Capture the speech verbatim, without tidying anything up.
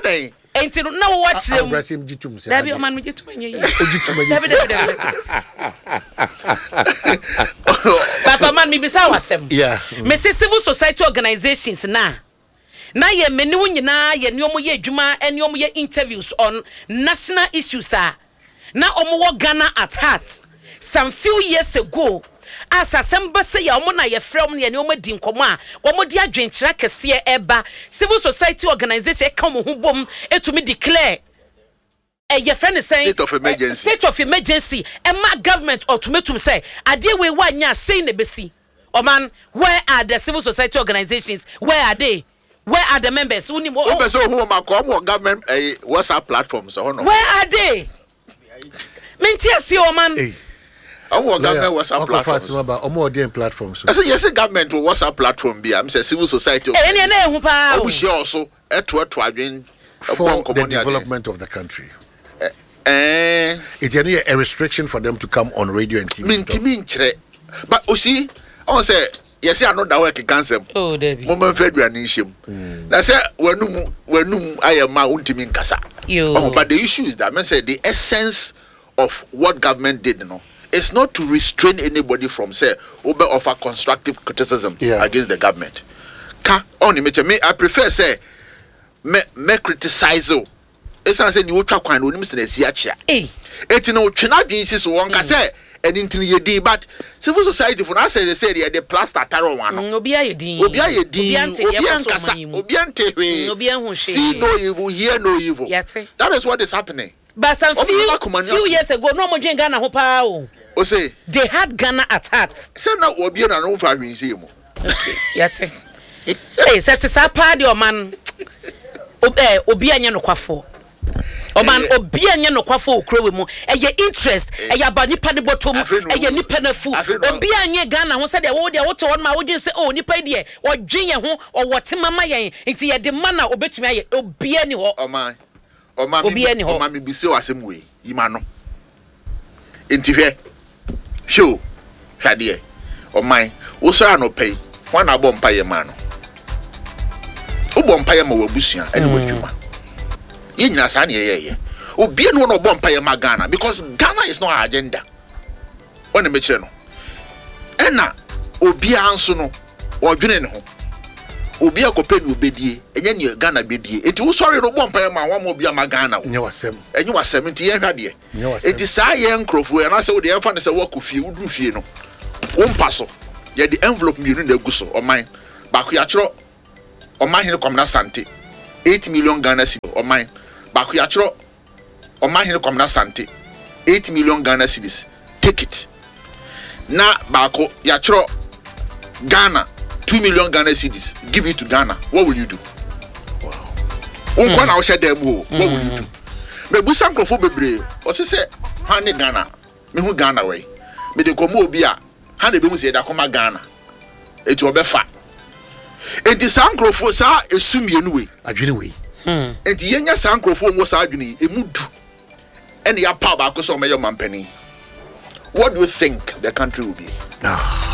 day. Ain't it no watch them? That be a man with you to me. But a man, me be some. Yeah. Missus Civil Society organizations now. Now ye menu nyina ye nyomo ye adwuma and nyomo ye interviews on national issues are. Now omo Ghana at heart. Some few years ago, as a semba say ya omo na ye frem ne nyomo di nkomo a omo di adwenkyera kese eba civil society organization e come ho bom etumi declare eh your friend is saying state of emergency uh, state of emergency and my government automatum say ade we wanya say ne besi. O man, where are the civil society organizations? Where are they? Where are the members? Who ni mo? So who ma come government eh WhatsApp platforms so no. Where are they? Mentia see o man. Hey. Our government WhatsApp platforms. Omo dey platforms. I say yes government WhatsApp platform bi am say civil society. Eh ene na ehu pa. We share also eto eto adwen for the development of the country. Eh it's a restriction for them to come on radio and T V. Min ti but you see I want say yes I know that work cancel. Oh David. Moment federal nation. Na say wenum wenum ayema untimi nkasa. Yo. But the issue is that I say the essence of what government did, you know, it's not to restrain anybody from say over offer constructive criticism yeah. against the government. Ka only me I prefer say me me criticize o. It's not saying you try kwan onim se na si achia. Eh. Eti no twena dwen si so won ka say eni ntini ye din but civil society for now say they say they plaster taro wan no. Obi aye din. Obi aye din. Obi ankasa. Obi ante hwe. Obi anhu she. See no evil, hear no evil. Yate. That is what is happening. But some few, few years ago, no more Ghana ho pa o. O say they had Ghana at heart. Say na obi na no fa hwin see mo. Okay, yate. Hey, set is a party o man. Obi obi anya no kwafo. O man obi anya no kwafo okro we mu. E ye interest, e ya ba nipa ne bottom, e ye nipa na fu. Obi anya Ghana ho say de wo de wo to won ma wo dwen say oh nipa de o dwen ye ho o wote mama yen. Nti ye de man na obetumi aye obi ani ho. O man O ma mi o ma mi bi se wasem we yima no enti hwe show hwade o man wo so ano pay wan na bo mpa ye ma no o bo mpa ye ma wabusua ene wadwuma ye nyina sa na ye ye obi no no bo mpa ye ma Ghana because Ghana is not our agenda when me kire no ena obi anso no odwene ne ho obi akope ni obedie enye ne Ghana bedie enti wo sorry no bompa ma wa mo obi ama Ghana enye wasem enye wasem enti ye hwade enti saa ye nkrofo ye na se wo de emfa ne se wo akofie wo duru fie no wo mpaso ye the envelope mi na gu so o man ba ko ya kiro o man hene komna sante eight million Ghana cedis o man ba ko ya kiro o man hene komna sante eight million Ghana cedis take it na ba ko ya kiro Ghana two million Ghana cedis. Give it to Ghana. What will you do? Wow. Mm. What will you do? Me busam krofo bebre. O se se ha ne Ghana. Me hu Ghana we. Me de komo obi a ha ne be hu se da koma Ghana. Eti obefa. Enti sam krofo sa esumie nu we. Adwene we. Hmm. Enti yenya sam krofo mo sa adwene emudu. Ene ya pa ba ko so meyo mampani. What do you think the country will be? Ah.